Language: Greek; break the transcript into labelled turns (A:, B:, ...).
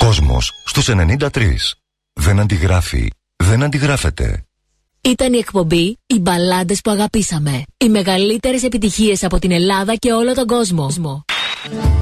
A: Κόσμος στους 93. Δεν αντιγράφει, δεν αντιγράφεται.
B: Ήταν η εκπομπή «Οι μπαλάντες που αγαπήσαμε». Οι μεγαλύτερες επιτυχίες από την Ελλάδα και όλο τον κόσμο.